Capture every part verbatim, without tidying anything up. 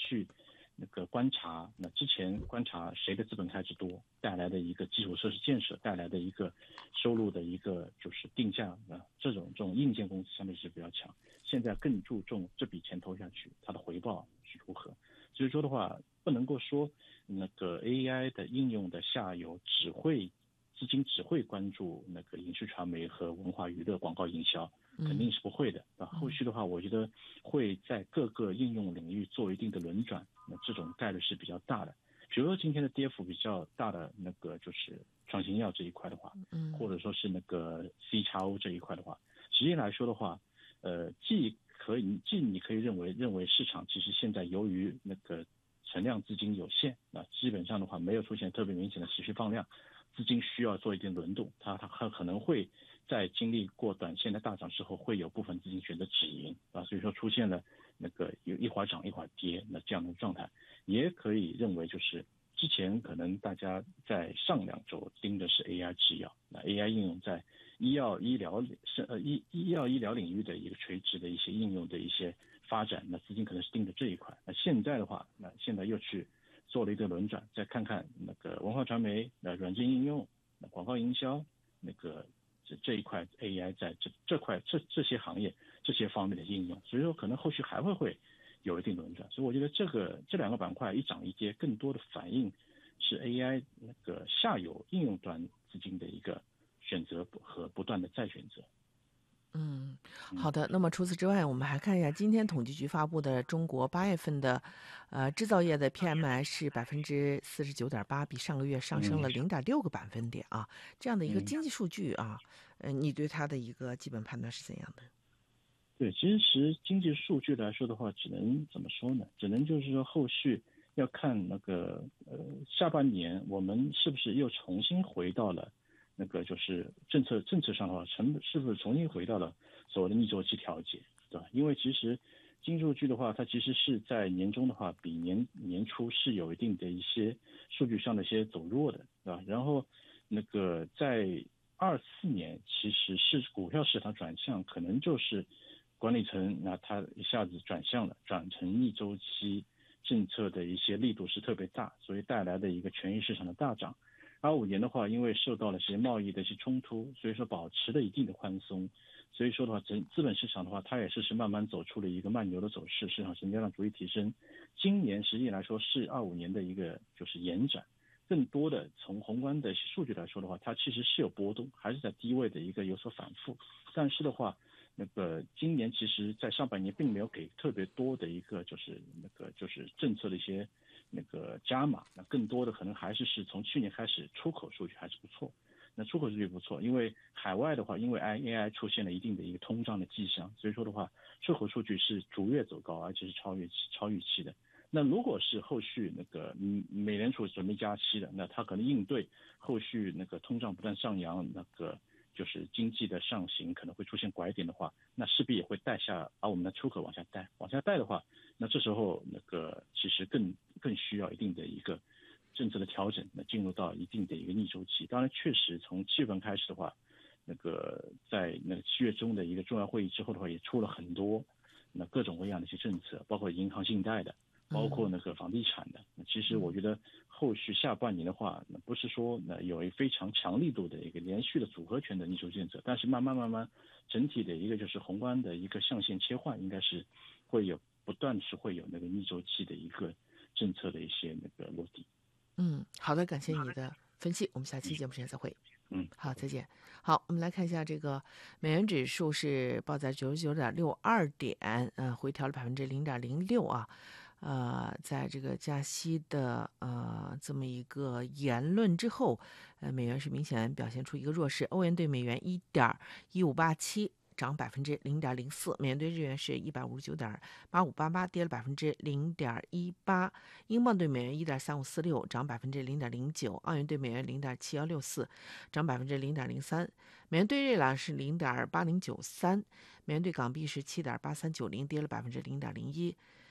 续那个观察，那之前观察谁的资本开支多带来的一个基础设施建设带来的一个收入的一个就是定价啊，这种这种硬件公司相对是比较强，现在更注重这笔钱投下去它的回报是如何。所以说的话，不能够说那个 A I 的应用的下游只会资金只会关注那个影视传媒和文化娱乐广告营销，肯定是不会的。那、嗯、后续的话，我觉得会在各个应用领域做一定的轮转，那这种概率是比较大的。比如说今天的跌幅比较大的那个就是创新药这一块的话，嗯，或者说是那个 C X O 这一块的话，实际来说的话，呃，既可以既你可以认为认为市场其实现在由于那个存量资金有限，那基本上的话没有出现特别明显的持续放量。资金需要做一定轮动，它它可能会在经历过短线的大涨之后，会有部分资金选择止盈啊，所以说出现了那个有一会儿涨一会儿跌那这样的状态，也可以认为就是之前可能大家在上两周盯的是 A I 制药，那 A I 应用在医药医疗是呃医医药医疗领域的一个垂直的一些应用的一些发展，那资金可能是盯着这一块，那现在的话，那现在又去做了一个轮转，再看看那个文化传媒、那软件应用、那广告营销，那个这这一块 A I 在这这块这这些行业这些方面的应用，所以说可能后续还会会有一定轮转。所以我觉得这个这两个板块一涨一跌，更多的反映是 A I 那个下游应用端资金的一个选择和不断的再选择。 嗯，好的。那么除此之外，我们还看一下今天统计局发布的中国八月份的，呃，制造业的 P M I 是百分之四十九点八，比上个月上升了零点六个百分点啊。这样的一个经济数据啊，呃，你对它的一个基本判断是怎样的？ 对，其实经济数据来说的话，只能怎么说呢？只能就是说后续要看那个呃下半年我们是不是又重新回到了。那个就是政策政策上的话，成本是不是重新回到了所谓的逆周期调节，对吧？因为其实经济数据的话，它其实是在年中的话，比年年初是有一定的一些数据上的一些走弱的，对吧？然后那个在二四年，其实是股票市场转向，可能就是管理层那它一下子转向了，转成逆周期政策的一些力度是特别大，所以带来的一个权益市场的大涨。二五年的话，因为受到了一些贸易的一些冲突，所以说保持了一定的宽松，所以说的话，整资本市场的话，它也是是慢慢走出了一个慢牛的走势，市场成交量逐一提升。今年实际来说是二五年的一个就是延展，更多的从宏观的数据来说的话，它其实是有波动，还是在低位的一个有所反复，但是的话，那个今年其实在上半年并没有给特别多的一个就是那个就是政策的一些。那个加码，那更多的可能还是是从去年开始出口数据还是不错，那出口数据不错，因为海外的话，因为 A I 出现了一定的一个通胀的迹象，所以说的话，出口数据是逐月走高，而且是超越超预期的。那如果是后续那个美联储准备加息的，那它可能应对后续那个通胀不断上扬，那个就是经济的上行可能会出现拐点的话，那势必也会带下把我们的出口往下带，往下带的话，那这时候那个其实更更需要一定的一个政策的调整，那进入到一定的一个逆周期。当然，确实从七月份开始的话，那个在那个七月中的一个重要会议之后的话，也出了很多那各种各样的一些政策，包括银行信贷的。包括那个房地产的，其实我觉得后续下半年的话，那不是说那有一非常强力度的一个连续的组合拳的逆周政策，但是慢慢慢慢整体的一个就是宏观的一个象限切换，应该是会有不断是会有那个逆周期的一个政策的一些那个落地。 嗯，好的，感谢你的分析，我们下期节目时间再会。 嗯， 好，再见。好，我们来看一下这个美元指数是报在九十九点六二点，呃，回调了百分之零点零六啊。呃，在这个加息的呃这么一个言论之后，呃，美元是明显表现出一个弱势。欧元对美元一点一五八七。涨百分之零点零四，美元对日元是一百五十九点八五八八，跌了百分之零点一八。英镑对美元一点三五四六，涨百分之零点零九。澳元对美元零点七幺六四，涨百分之零点零三。美元对日元是零点八零九三，美元对港币是七点八三九零，跌了百分之零点零一。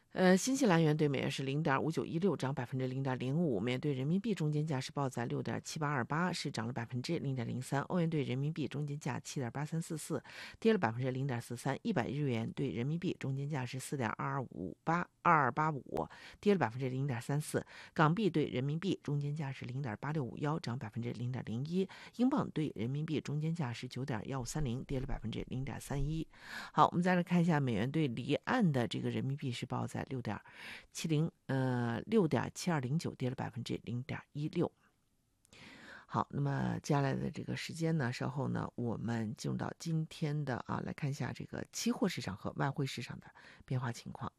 呃，新西兰元对美元是零点五九一六，涨百分之零点零五。美元对人民币中间价是报在六点七八二八，是涨了百分之零点零三。欧元对人民币中间价七点八三四四，跌了百分之零点四三。一百日元对人民币中间价是四点二二五八二二八五，跌了百分之零点三四。港币对人民币中间价是零点八六五幺，涨百分之零点零一。英镑对人民币中间价是九点幺五三零，跌了百分之零点三一。好，我们再来看一下美元对离岸的这个人民币是报在六点七零，呃，六点七二零九，跌了百分之零点一六。好，那么接下来的这个时间呢，稍后呢，我们进入到今天的啊，来看一下这个期货市场和外汇市场的变化情况。